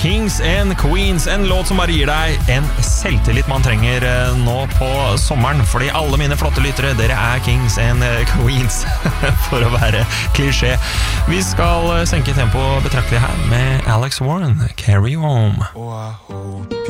Kings and Queens, en låt som bare gir deg en selvtillit man trenger nå på sommeren, fordi alle mine flotte lyttere, dere er Kings and Queens, for å være klisjé. Vi skal senke tempo betraktelig her med Alex Warren, Carry Home.